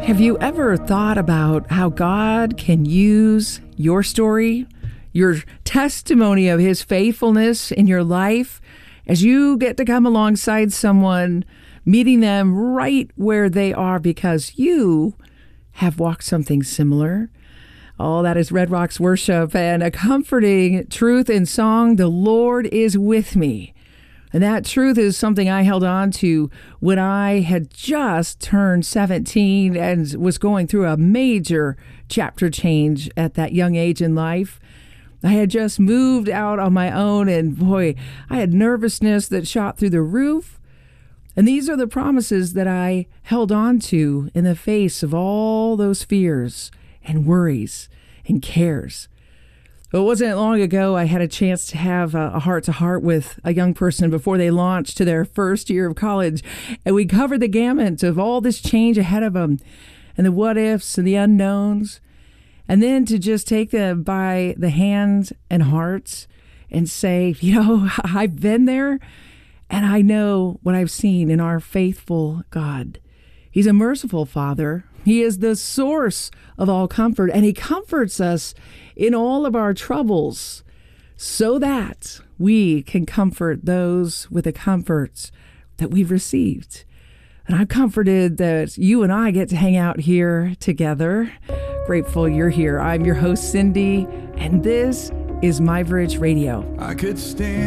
Have you ever thought about how God can use your story, your testimony of His faithfulness in your life, as you get to come alongside someone, meeting them right where they are because you have walked something similar? Oh, that is Red Rocks Worship and a comforting truth in song, "The Lord is with me." And that truth is something I held on to when I had just turned 17 and was going through a major chapter change at that young age in life. I had just moved out on my own, and boy, I had nervousness that shot through the roof. And these are the promises that I held on to in the face of all those fears and worries and cares. It wasn't long ago I had a chance to have a heart-to-heart with a young person before they launched to their first year of college. And we covered the gamut of all this change ahead of them and the what-ifs and the unknowns. And then to just take them by the hands and hearts and say, I've been there and I know what I've seen in our faithful God. He's a merciful Father. He is the source of all comfort, and He comforts us in all of our troubles so that we can comfort those with the comforts that we've received. And I'm comforted that you and I get to hang out here together. Grateful you're here. I'm your host, Cindy, and this is My Bridge Radio. I could stand